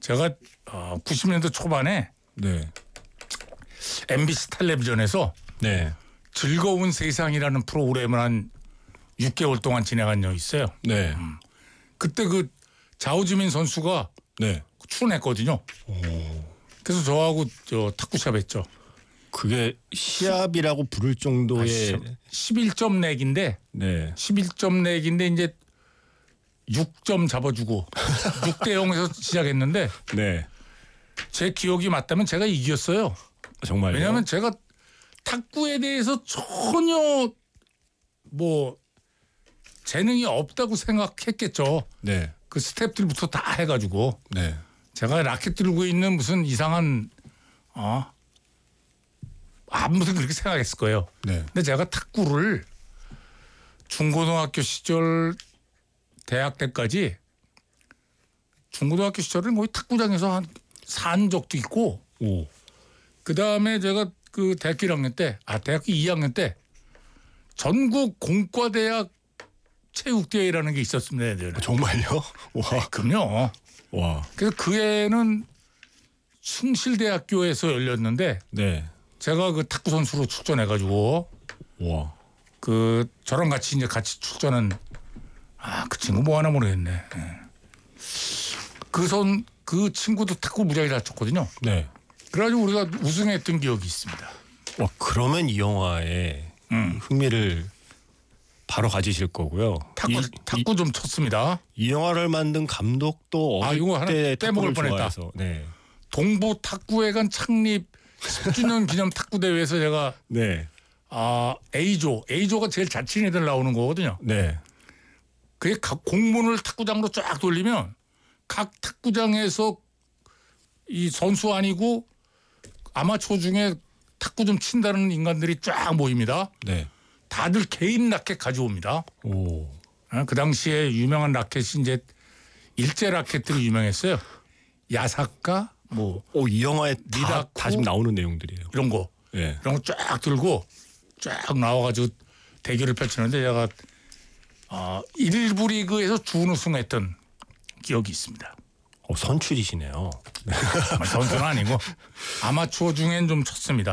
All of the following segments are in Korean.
제가 90년대 초반에 네. MBC 텔레비전에서 네. 즐거운 세상이라는 프로그램을 한 6개월 동안 진행한 적이 있어요. 네. 그때 그 자오지민 선수가 네. 출연했거든요. 그래서 저하고 탁구샵 했죠. 그게 시합이라고 부를 정도의 11점 내기인데 네. 11점 내기인데 이제 6점 잡아주고 6대 0에서 시작했는데 네. 제 기억이 맞다면 제가 이겼어요. 정말요? 왜냐하면 제가 탁구에 대해서 전혀 뭐 재능이 없다고 생각했겠죠. 네. 그 스텝들부터 다 해가지고 네. 제가 라켓 들고 있는 무슨 이상한 아무튼 그렇게 생각했을 거예요. 네. 근데 제가 탁구를 중고등학교 시절 대학 때까지 중고등학교 시절은 거의 탁구장에서 산 적도 있고 오. 그다음에 제가 그 대학교 1학년 때 대학교 2학년 때 전국 공과대학 체육대회라는 게 있었습니다. 정말요? 와. 그럼요. 와. 그래서 그 해는 숭실대학교에서 열렸는데 네. 제가 그 탁구 선수로 출전해가지고 와. 그 저랑 같이 이제 같이 출전한 그 친구 뭐 하나 모르겠네. 그 친구도 탁구 무지하게 잘 쳤거든요. 네. 그래가지고 우리가 우승했던 기억이 있습니다. 와, 그러면 이 영화에 흥미를 바로 가지실 거고요. 탁구 좀 쳤습니다. 이 영화를 만든 감독도 이거 하나 어릴 때 빼먹을 탁구를 뻔했다. 좋아해서. 네. 동부 탁구회관 창립 10주년 기념 탁구 대회에서 제가 네. A조가 제일 잘 치는 애들 나오는 거거든요. 네. 그게 공문을 탁구장으로 쫙 돌리면 각 탁구장에서 이 선수 아니고 아마추어 중에 탁구 좀 친다는 인간들이 쫙 모입니다. 네. 다들 개인 라켓 가져옵니다. 오. 그 당시에 유명한 라켓이 이제 일제 라켓들이 유명했어요. 야사카 이 영화에 미다쿠? 다 지금 나오는 내용들이에요. 이런 거. 네. 이런 거 쫙 들고 쫙 나와가지고 대결을 펼치는데 제가 1부 리그에서 준우승했던 기억이 있습니다. 선출이시네요. 선수는 아니고 아마추어 중엔 좀 쳤습니다.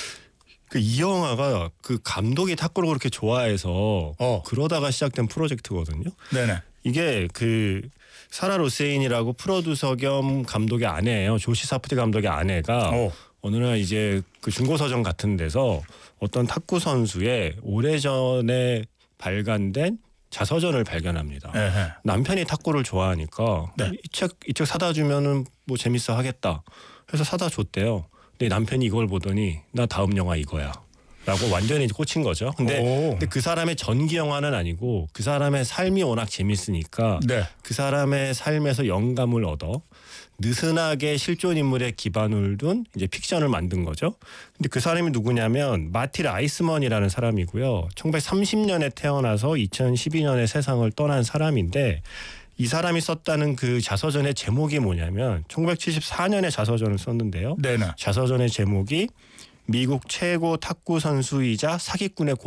이 영화가 그 감독이 탁구를 그렇게 좋아해서 그러다가 시작된 프로젝트거든요. 네네. 이게 그 사라 로세인이라고 프로듀서 겸 감독의 아내예요. 조시 사프티 감독의 아내가 어느 날 이제 그 중고서점 같은 데서 어떤 탁구 선수의 오래전에 발간된 자서전을 발견합니다. 에헤. 남편이 탁구를 좋아하니까 네. 이 책 사다 주면은 뭐 재밌어 하겠다. 해서 사다 줬대요. 근데 남편이 이걸 보더니 나 다음 영화 이거야. 라고 완전히 꽂힌 거죠. 근데 그 사람의 전기 영화는 아니고 그 사람의 삶이 워낙 재밌으니까 네. 그 사람의 삶에서 영감을 얻어 느슨하게 실존 인물에 기반을 둔 이제 픽션을 만든 거죠. 근데 그 사람이 누구냐면 마틸 아이스먼이라는 사람이고요. 1930년에 태어나서 2012년에 세상을 떠난 사람인데 이 사람이 썼다는 그 자서전의 제목이 뭐냐면 1974년에 자서전을 썼는데요. 네네. 자서전의 제목이 미국 최고 탁구 선수이자 사기꾼의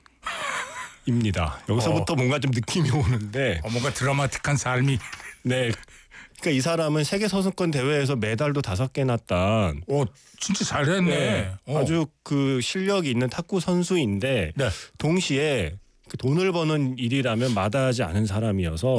고백입니다. 여기서부터 뭔가 좀 느낌이 오는데 뭔가 드라마틱한 삶이. 네. 그러니까 이 사람은 세계 선수권 대회에서 메달도 5개나 딴 진짜 잘했네. 네, 아주 그 실력이 있는 탁구 선수인데 네. 동시에 그 돈을 버는 일이라면 마다하지 않은 사람이어서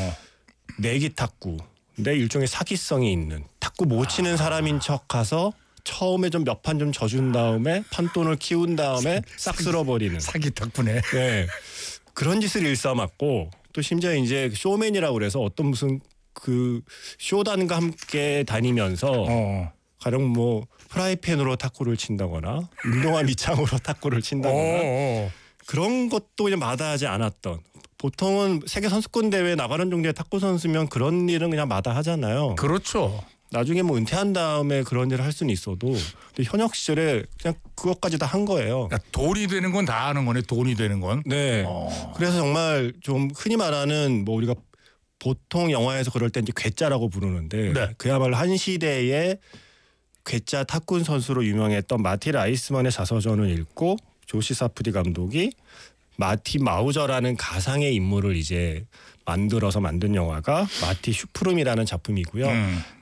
내기 탁구, 내 일종의 사기성이 있는 탁구 못 치는 사람인 척 가서 처음에 좀 몇 판 좀 져준 다음에 판돈을 키운 다음에 싹 쓸어버리는 사기 탁구네. 네. 그런 짓을 일삼았고 또 심지어 이제 쇼맨이라고 그래서 어떤 무슨 그 쇼단과 함께 다니면서 가령 뭐 프라이팬으로 탁구를 친다거나 운동화 밑창으로 탁구를 친다거나 그런 것도 그냥 마다하지 않았던. 보통은 세계 선수권 대회에 나가는 정도의 탁구 선수면 그런 일은 그냥 마다하잖아요. 그렇죠. 나중에 뭐 은퇴한 다음에 그런 일을 할 수는 있어도 근데 현역 시절에 그냥 그것까지 다 한 거예요. 그러니까 돈이 되는 건 다 하는 거네. 돈이 되는 건. 네. 그래서 정말 좀 흔히 말하는 뭐 우리가 보통 영화에서 그럴 때 이제 괴짜라고 부르는데 네. 그야말로 한 시대의 괴짜 탁구 선수로 유명했던 마틸 아이스만의 자서전을 읽고 조시 사프디 감독이 마티 마우저라는 가상의 인물을 이제 만들어서 만든 영화가 마티 슈프름이라는 작품이고요.